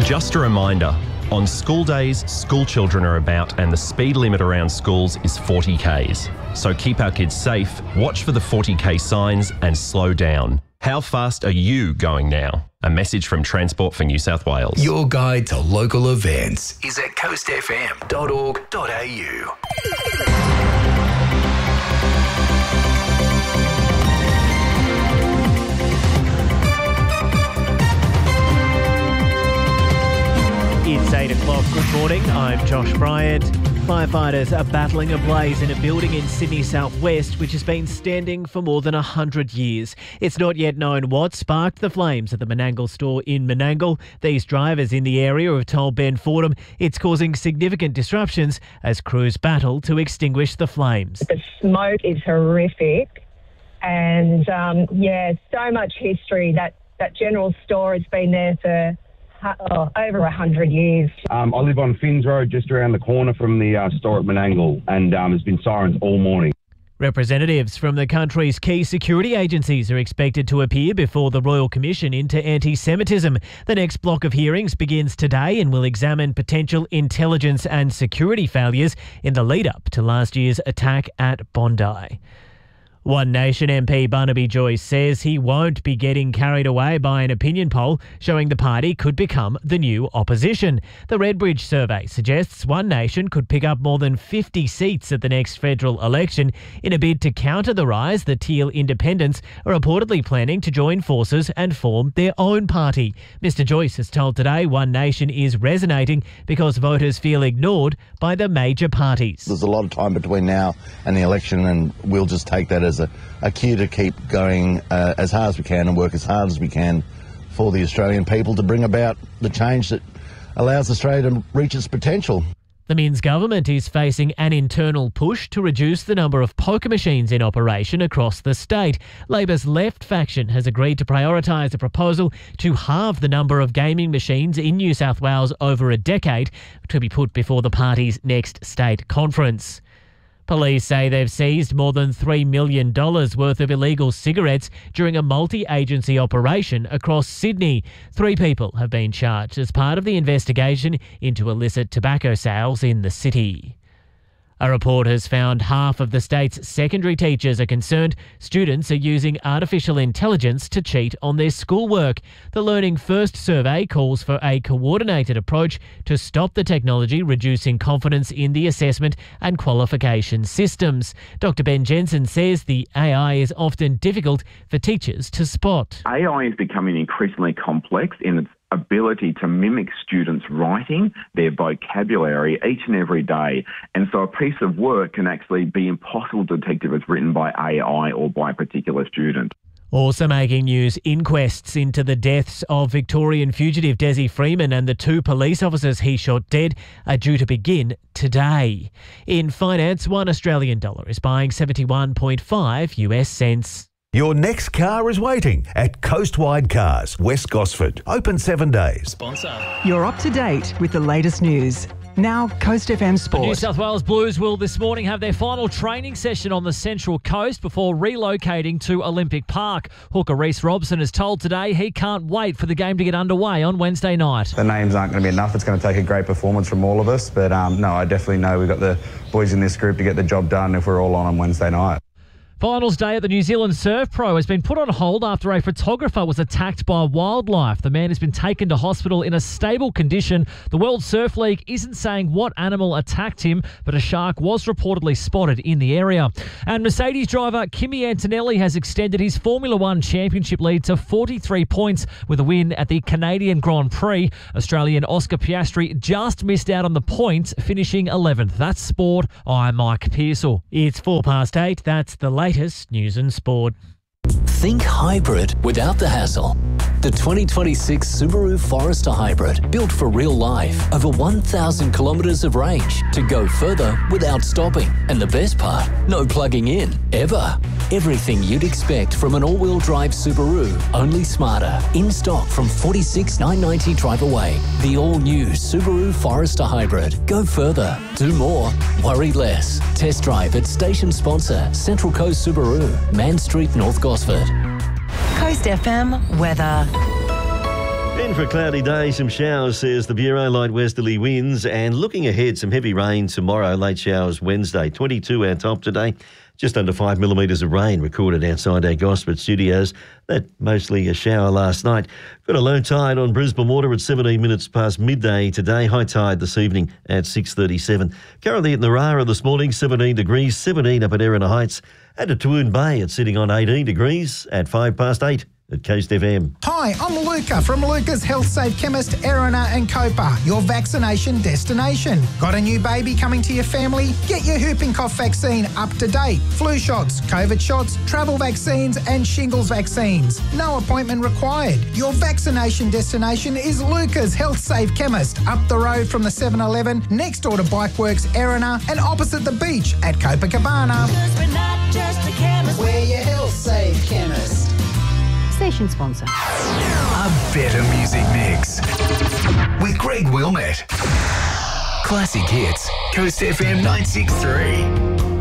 Just a reminder, on school days, school children are about and the speed limit around schools is 40 k's. So keep our kids safe, watch for the 40k signs and slow down. How fast are you going now? A message from Transport for New South Wales. Your guide to local events is at coastfm.org.au. It's 8 o'clock. Good morning. I'm Josh Bryant. Firefighters are battling a blaze in a building in Sydney southwest which has been standing for more than 100 years. It's not yet known what sparked the flames at the Menangle store in Menangle. These drivers in the area have told Ben Fordham it's causing significant disruptions as crews battle to extinguish the flames. The smoke is horrific and, so much history. That general store has been there for over 100 years. I live on Finns Road, just around the corner from the store at Menangle, and there's been sirens all morning. Representatives from the country's key security agencies are expected to appear before the Royal Commission into Anti-Semitism. The next block of hearings begins today and will examine potential intelligence and security failures in the lead-up to last year's attack at Bondi. One Nation MP Barnaby Joyce says he won't be getting carried away by an opinion poll showing the party could become the new opposition. The Redbridge survey suggests One Nation could pick up more than 50 seats at the next federal election in a bid to counter the rise that Teal independents are reportedly planning to join forces and form their own party. Mr Joyce has told Today One Nation is resonating because voters feel ignored by the major parties. There's a lot of time between now and the election, and we'll just take that as a cue to keep going as hard as we can and work as hard as we can for the Australian people to bring about the change that allows Australia to reach its potential. The Minns government is facing an internal push to reduce the number of poker machines in operation across the state. Labor's left faction has agreed to prioritise a proposal to halve the number of gaming machines in New South Wales over a decade to be put before the party's next state conference. Police say they've seized more than $3 million worth of illegal cigarettes during a multi-agency operation across Sydney. 3 people have been charged as part of the investigation into illicit tobacco sales in the city. A report has found half of the state's secondary teachers are concerned students are using artificial intelligence to cheat on their schoolwork. The Learning First survey calls for a coordinated approach to stop the technology reducing confidence in the assessment and qualification systems. Dr. Ben Jensen says the AI is often difficult for teachers to spot. AI is becoming increasingly complex in its ability to mimic students' writing, their vocabulary each and every day. And so a piece of work can actually be impossible to detect if it's written by AI or by a particular student. Also making news, inquests into the deaths of Victorian fugitive Desi Freeman and the 2 police officers he shot dead are due to begin today. In finance, $1 Australian is buying 71.5 US cents. Your next car is waiting at Coastwide Cars, West Gosford. Open 7 days. You're up to date with the latest news. Now, Coast FM Sport. The New South Wales Blues will this morning have their final training session on the Central Coast before relocating to Olympic Park. Hooker Reece Robson has told Today he can't wait for the game to get underway on Wednesday night. The names aren't going to be enough. It's going to take a great performance from all of us. But no, I definitely know we've got the boys in this group to get the job done if we're all on Wednesday night. Finals day at the New Zealand Surf Pro has been put on hold after a photographer was attacked by wildlife. The man has been taken to hospital in a stable condition. The World Surf League isn't saying what animal attacked him, but a shark was reportedly spotted in the area. And Mercedes driver Kimi Antonelli has extended his Formula One championship lead to 43 points with a win at the Canadian Grand Prix. Australian Oscar Piastri just missed out on the points, finishing 11th. That's sport. I'm Mike Pearsall. It's 8:04. That's the latest news and sport. Think hybrid without the hassle. The 2026 Subaru Forester Hybrid, built for real life. Over 1,000 kilometres of range to go further without stopping. And the best part, no plugging in, ever. Everything you'd expect from an all-wheel drive Subaru, only smarter. In stock from $46,990 drive away. The all-new Subaru Forester Hybrid. Go further, do more, worry less. Test drive at station sponsor Central Coast Subaru, Man Street, North Gosford. Coast FM weather. Ben for a cloudy day, some showers, says the Bureau, light westerly winds, and looking ahead, some heavy rain tomorrow, late showers Wednesday. 22 our top today, just under 5 millimetres of rain recorded outside our Gosford studios. That mostly a shower last night. Got a low tide on Brisbane Water at 17 minutes past midday today. High tide this evening at 6:37. Currently at Narara this morning, 17 degrees, 17 up at Erina Heights. At Toowoon Bay, it's sitting on 18 degrees at 5 past 8. At Coast FM. Hi, I'm Luca from Luca's Health Save Chemist, Erina and Copa, your vaccination destination. Got a new baby coming to your family? Get your whooping cough vaccine up to date. Flu shots, COVID shots, travel vaccines and shingles vaccines. No appointment required. Your vaccination destination is Luca's Health Save Chemist, up the road from the 7-Eleven, next door to Bikeworks Erina and opposite the beach at Copacabana. We're not just a chemist. We're your Health Save Chemist. Station sponsor. A better music mix with Greg Wilmette. Classic hits, Coast FM 963.